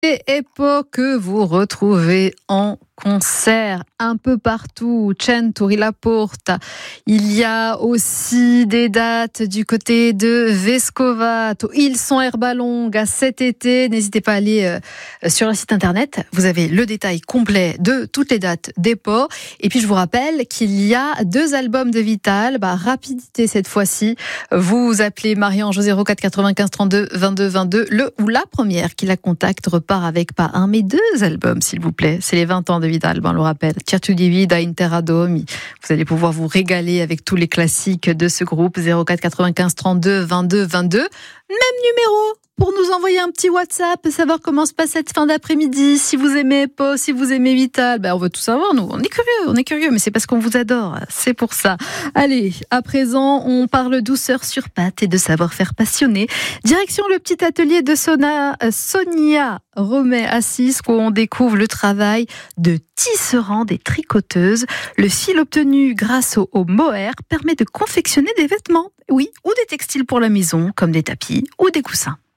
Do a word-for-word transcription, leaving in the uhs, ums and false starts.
Et Epo que vous retrouvez en concert un peu partout, Centuri La Porta. Il y a aussi des dates du côté de Vescovato. Ils sont Erbalonga cet été. N'hésitez pas à aller euh, sur le site internet. Vous avez le détail complet de toutes les dates d'Epo. Et puis je vous rappelle qu'il y a deux albums de Vital. Bah, rapidité cette fois-ci. Vous appelez Marie-Ange au zéro quatre quatre-vingt-quinze trente-deux vingt-deux vingt-deux. Le ou la première qui la contacte repart avec pas un mais deux albums, s'il vous plaît. C'est les vingt ans de Vital, ben, on le rappelle. Certo di Vida, Intera Domi. Vous allez pouvoir vous régaler avec tous les classiques de ce groupe. zéro quatre quatre-vingt-quinze trente-deux vingt-deux vingt-deux. Même numéro pour nous envoyer un petit WhatsApp, savoir comment se passe cette fin d'après-midi. Si vous aimez Epo, si vous aimez Vital, ben on veut tout savoir, nous. On est curieux, on est curieux, mais c'est parce qu'on vous adore. C'est pour ça. Allez, à présent, on parle douceur sur pâte et de savoir-faire passionné. Direction le petit atelier de Sona, Sonia Romet-Assis, où on découvre le travail de tisserandes et tricoteuses. Le fil obtenu grâce au, au mohair permet de confectionner des vêtements, oui, ou des textiles pour la maison, comme des tapis ou des coussins.